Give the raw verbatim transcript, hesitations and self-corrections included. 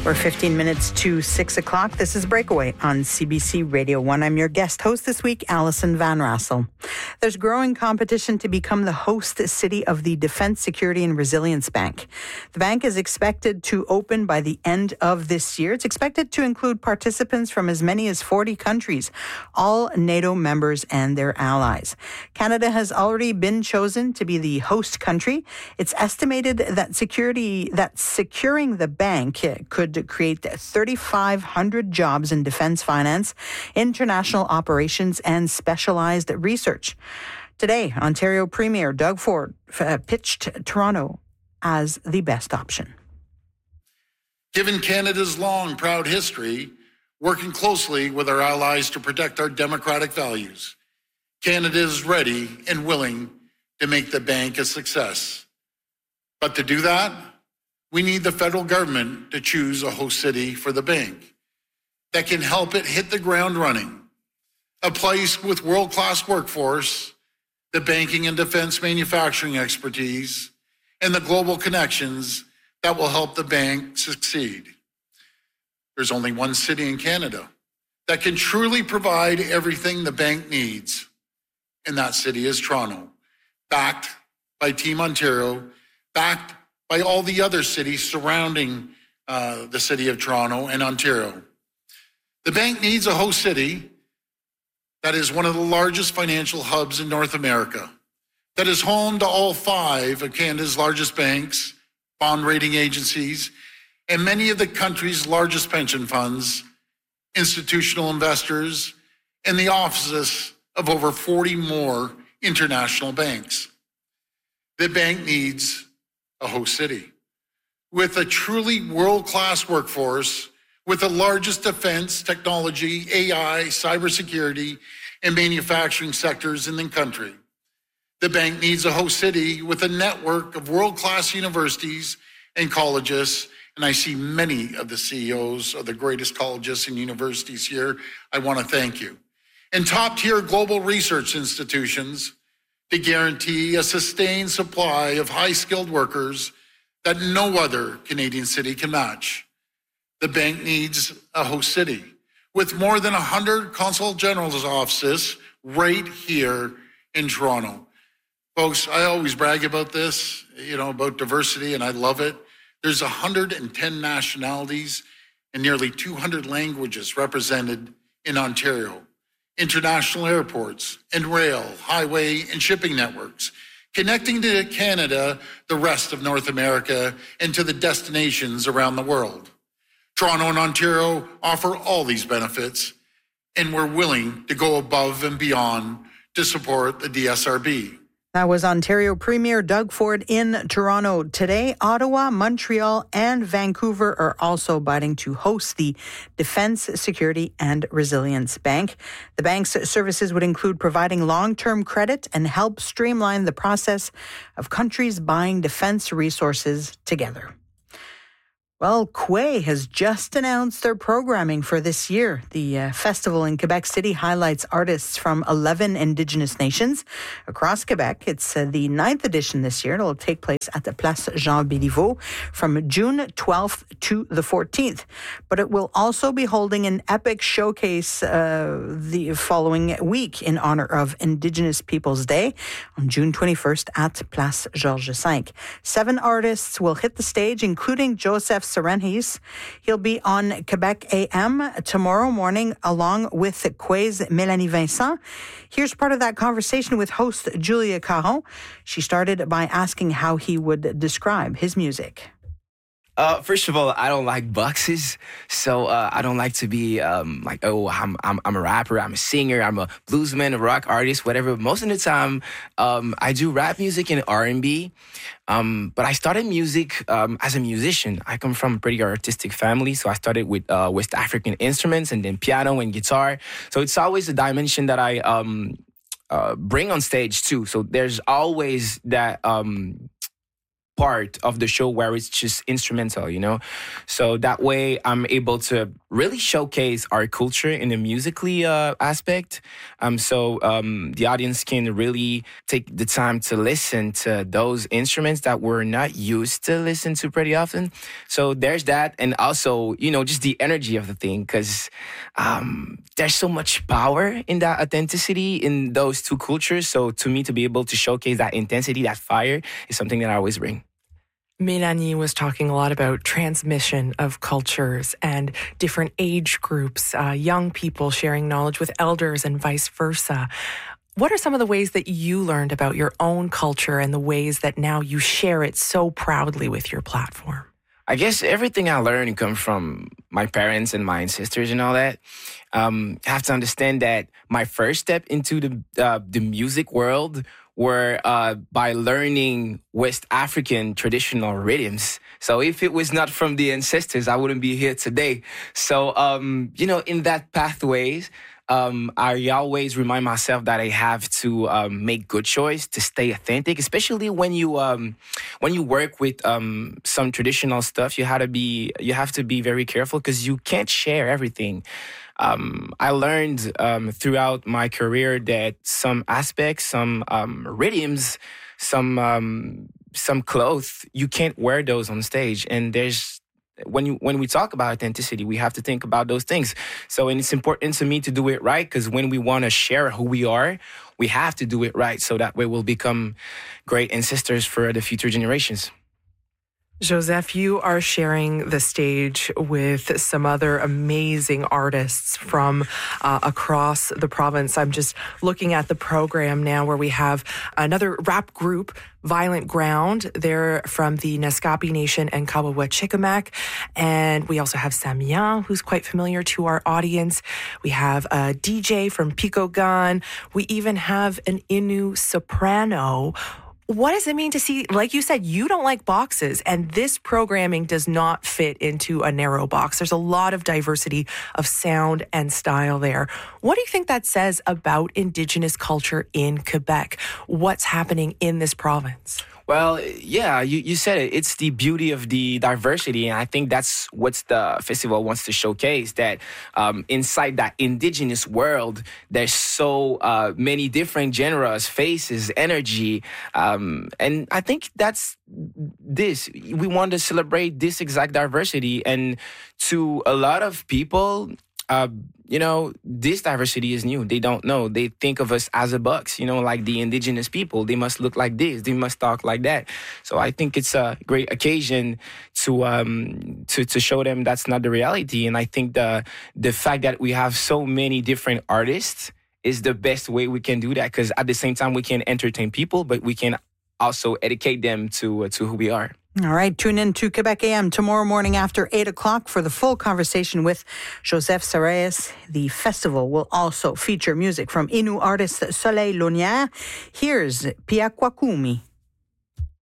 We're fifteen minutes to six o'clock. This is Breakaway on C B C Radio one. I'm your guest host this week, Alison Van Rassel. There's growing competition to become the host city of the Defense, Security and Resilience Bank. The bank is expected to open by the end of this year. It's expected to include participants from as many as forty countries, all NATO members and their allies. Canada has already been chosen to be the host country. It's estimated that security, that securing the bank could create three thousand five hundred jobs in defense finance, international operations, and specialized research. Today, Ontario Premier Doug Ford uh, pitched Toronto as the best option. Given Canada's long, proud history, working closely with our allies to protect our democratic values, Canada is ready and willing to make the bank a success. But to do that, we need the federal government to choose a host city for the bank that can help it hit the ground running. A place with world-class workforce, the banking and defense manufacturing expertise, and the global connections that will help the bank succeed. There's only one city in Canada that can truly provide everything the bank needs, and that city is Toronto, backed by Team Ontario, backed by all the other cities surrounding uh, the city of Toronto and Ontario. The bank needs a host city that is one of the largest financial hubs in North America, that is home to all five of Canada's largest banks, bond rating agencies, and many of the country's largest pension funds, institutional investors, and the offices of over forty more international banks. The bank needs a host city with a truly world-class workforce, with the largest defense, technology, A I, cybersecurity, and manufacturing sectors in the country. The bank needs a host city with a network of world-class universities and colleges, and I see many of the C E Os of the greatest colleges and universities here. I want to thank you. And top-tier global research institutions to guarantee a sustained supply of high-skilled workers that no other Canadian city can match. The bank needs a host city with more than one hundred consul general's offices right here in Toronto. Folks, I always brag about this, you know, about diversity, and I love it. There's one hundred ten nationalities and nearly two hundred languages represented in Ontario. International airports and rail, highway, and shipping networks, connecting to Canada, the rest of North America, and to the destinations around the world. Toronto and Ontario offer all these benefits, and we're willing to go above and beyond to support the D S R B. That was Ontario Premier Doug Ford in Toronto. Today, Ottawa, Montreal, and Vancouver are also bidding to host the Defense, Security and Resilience Bank. The bank's services would include providing long-term credit and help streamline the process of countries buying defense resources together. Well, Quay has just announced their programming for this year. The uh, festival in Quebec City highlights artists from eleven Indigenous nations across Quebec. It's uh, the ninth edition this year. It'll take place at the Place Jean Béliveau from June twelfth to the fourteenth. But it will also be holding an epic showcase uh, the following week in honor of Indigenous Peoples Day on June twenty-first at Place Georges five. Seven artists will hit the stage, including Joseph Serenhis. He'll be on Quebec A M tomorrow morning along with Quay's Mélanie Vincent. Here's part of that conversation with host Julia Caron. She started by asking how he would describe his music. Uh, first of all, I don't like boxes, so uh, I don't like to be um, like, oh, I'm, I'm I'm a rapper, I'm a singer, I'm a bluesman, a rock artist, whatever. Most of the time, um, I do rap music and R and B, um, but I started music um, as a musician. I come from a pretty artistic family, so I started with uh, West African instruments and then piano and guitar. So it's always a dimension that I um, uh, bring on stage too. So there's always that... Um, part of the show where it's just instrumental, you know? So that way I'm able to really showcase our culture in the musically uh, aspect. Um, so um, the audience can really take the time to listen to those instruments that we're not used to listen to pretty often. So there's that. And also, you know, just the energy of the thing, because um, there's so much power in that authenticity in those two cultures. So to me, to be able to showcase that intensity, that fire, is something that I always bring. Mélanie was talking a lot about transmission of cultures and different age groups, uh, young people sharing knowledge with elders and vice versa. What are some of the ways that you learned about your own culture and the ways that now you share it so proudly with your platform? I guess everything I learned comes from my parents and my ancestors and all that. Um, I have to understand that my first step into the uh, the music world were uh, by learning West African traditional rhythms. So if it was not from the ancestors, I wouldn't be here today. So, um, you know, in that pathways, Um, I always remind myself that I have to um, make good choice to stay authentic, especially when you um, when you work with um, some traditional stuff. You have to be you have to be very careful because you can't share everything. Um, I learned um, throughout my career that some aspects, some um, rhythms, some um, some clothes, you can't wear those on stage, and there's When you when we talk about authenticity, we have to think about those things. So, and it's important to me to do it right, because when we want to share who we are, we have to do it right. So that way we'll become great ancestors for the future generations. Joseph, you are sharing the stage with some other amazing artists from uh, across the province. I'm just looking at the program now where we have another rap group, Violent Ground. They're from the Naskapi Nation and Kawawa Chickamak. And we also have Samia, who's quite familiar to our audience. We have a D J from Pico Gun. We even have an Innu soprano. What does it mean to see, like you said, you don't like boxes, and this programming does not fit into a narrow box. There's a lot of diversity of sound and style there. What do you think that says about Indigenous culture in Quebec? What's happening in this province? Well, yeah, you, you said it. It's the beauty of the diversity. And I think that's what the festival wants to showcase, that um, inside that Indigenous world, there's so uh, many different genres, faces, energy. Um, and I think that's this. We want to celebrate this exact diversity. And to a lot of people, Uh, you know, this diversity is new. They don't know. They think of us as a box, you know, like the Indigenous people. They must look like this. They must talk like that. So I think it's a great occasion to um, to to show them that's not the reality. And I think the the fact that we have so many different artists is the best way we can do that, because at the same time we can entertain people, but we can also educate them to uh, to who we are. All right, tune in to Quebec A M tomorrow morning after eight o'clock for the full conversation with Joseph Sarayes. The festival will also feature music from Innu artist Soleil Launière. Here's Piakwakumi.